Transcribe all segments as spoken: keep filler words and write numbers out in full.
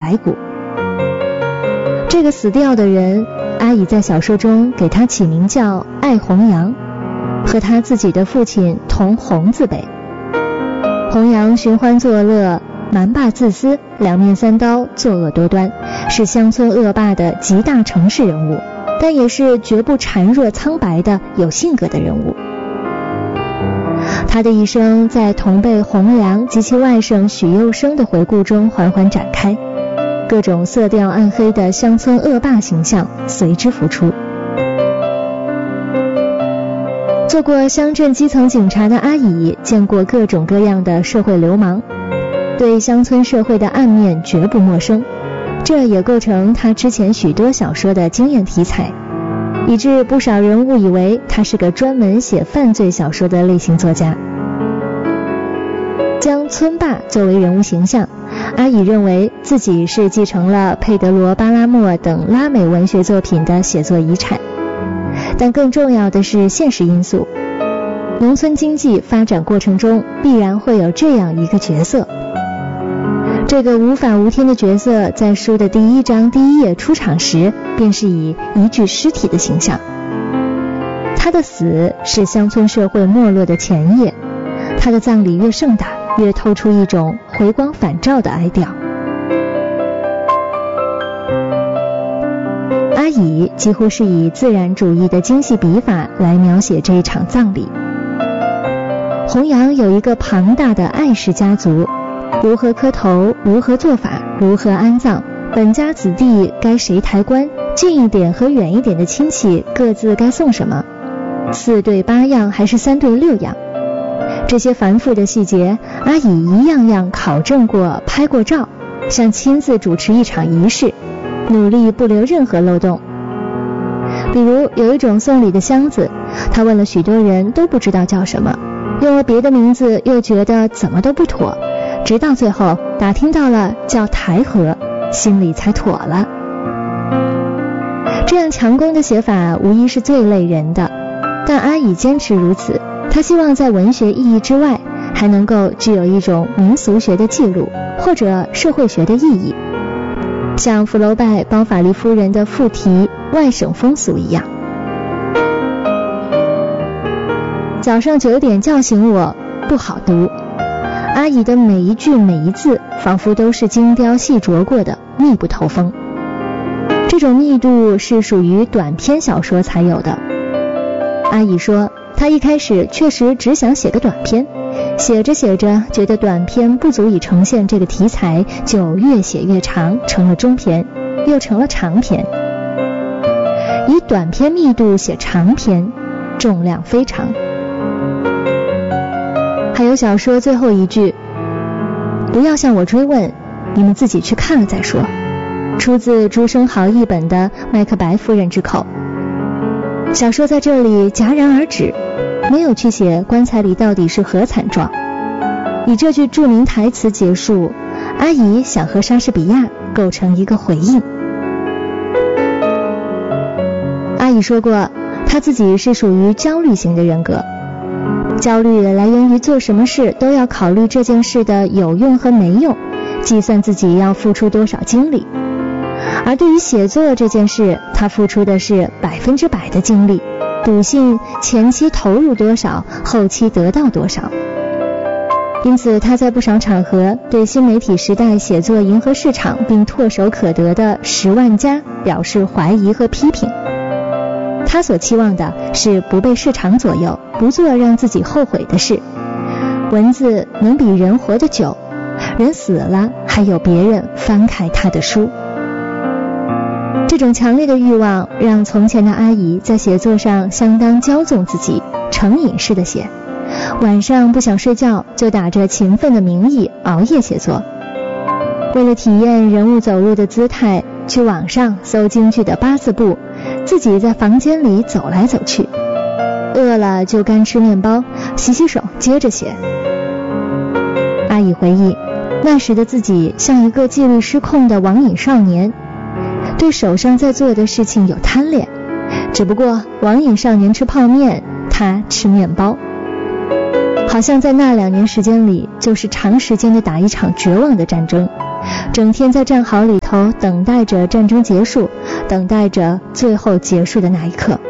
白骨。这个死掉的人，阿乙在小说中给他起名叫艾弘羊，和他自己的父亲同弘字辈。弘羊寻欢作乐，蛮霸自私，两面三刀，作恶多端，是乡村恶霸的极大城市人物，但也是绝不孱弱苍白的有性格的人物。他的一生在同辈弘良及其外甥许攸生的回顾中缓缓展开，各种色调暗黑的乡村恶霸形象随之浮出。做过乡镇基层警察的阿乙，见过各种各样的社会流氓，对乡村社会的暗面绝不陌生，这也构成他之前许多小说的经验题材，以致不少人误以为他是个专门写犯罪小说的类型作家。将村霸作为人物形象，阿乙认为自己是继承了佩德罗·巴拉莫等拉美文学作品的写作遗产，但更重要的是现实因素。农村经济发展过程中必然会有这样一个角色，这个无法无天的角色在书的第一章第一页出场时，便是以一具尸体的形象。他的死是乡村社会没落的前夜，他的葬礼越盛大，越透出一种回光返照的哀调。阿乙几乎是以自然主义的精细笔法来描写这一场葬礼。弘羊有一个庞大的艾氏家族，如何磕头，如何做法，如何安葬，本家子弟该谁抬棺，近一点和远一点的亲戚各自该送什么，四对八样还是三对六样，这些繁复的细节，阿乙一样样考证过，拍过照，像亲自主持一场仪式，努力不留任何漏洞。比如有一种送礼的箱子，他问了许多人都不知道叫什么，用了别的名字又觉得怎么都不妥，直到最后打听到了叫台盒，心里才妥了。这样强攻的写法无疑是最累人的，但阿乙坚持如此，他希望在文学意义之外，还能够具有一种民俗学的记录或者社会学的意义，像福楼拜包法利夫人的附题外省风俗一样。早上九点叫醒我，不好读。阿乙的每一句每一字仿佛都是精雕细琢过的，密不透风。这种密度是属于短篇小说才有的。阿乙说他一开始确实只想写个短篇，写着写着觉得短篇不足以呈现这个题材，就越写越长，成了中篇，又成了长篇。以短篇密度写长篇，重量非常。还有小说最后一句，不要向我追问，你们自己去看了再说，出自朱生豪译本的《麦克白夫人》之口。小说在这里戛然而止，没有去写棺材里到底是何惨状。以这句著名台词结束，阿乙想和莎士比亚构成一个回应。阿乙说过，他自己是属于焦虑型的人格，焦虑来源于做什么事都要考虑这件事的有用和没用，计算自己要付出多少精力。而对于写作这件事，他付出的是百分之百的精力，笃信前期投入多少，后期得到多少。因此他在不少场合对新媒体时代写作迎合市场并唾手可得的十万加表示怀疑和批评。他所期望的是不被市场左右，不做让自己后悔的事。文字能比人活得久，人死了还有别人翻开他的书。这种强烈的欲望让从前的阿姨在写作上相当骄纵自己，成瘾式的写，晚上不想睡觉就打着勤奋的名义熬夜写作。为了体验人物走路的姿态，去网上搜京剧的八字步，自己在房间里走来走去，饿了就干吃面包，洗洗手接着写。阿姨回忆，那时的自己像一个纪律失控的网瘾少年，对手上在做的事情有贪恋，只不过网瘾少年吃泡面，他吃面包。好像在那两年时间里，就是长时间的打一场绝望的战争， 整天在战壕里头等待着战争结束，等待着最后结束的那一刻。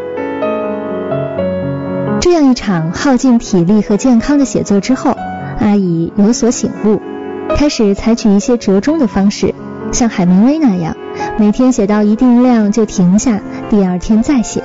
这样一场耗尽体力和健康的写作之后，阿乙有所醒悟，开始采取一些折中的方式，像海明威那样，每天写到一定量就停下，第二天再写。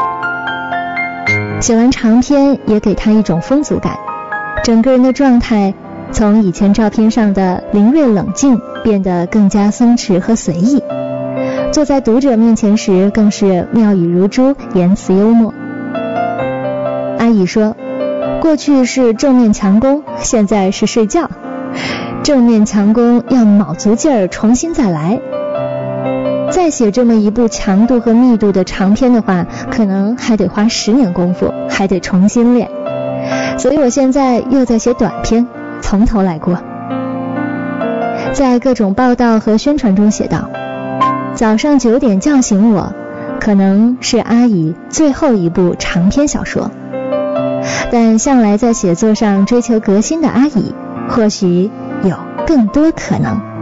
写完长篇也给他一种丰足感，整个人的状态从以前照片上的凌锐冷静变得更加松弛和随意，坐在读者面前时更是妙语如珠，言辞幽默。阿乙说，过去是正面强攻，现在是睡觉，正面强攻要卯足劲儿重新再来，再写这么一部强度和密度的长篇的话，可能还得花十年功夫，还得重新练，所以我现在又在写短篇，从头来过。在各种报道和宣传中写道，早上九点叫醒我，可能是阿乙最后一部长篇小说，但向来在写作上追求革新的阿乙，或许有更多可能。